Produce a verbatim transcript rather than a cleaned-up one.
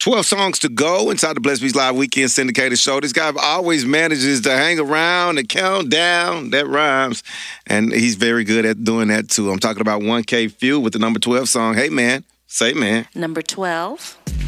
twelve songs to go inside the Blessed Beats Live Weekend Syndicated Show. This guy always manages to hang around and count down. That rhymes. And he's very good at doing that, too. I'm talking about one K Fuel with the number twelve song. Hey, man. Say, man. Number twelve.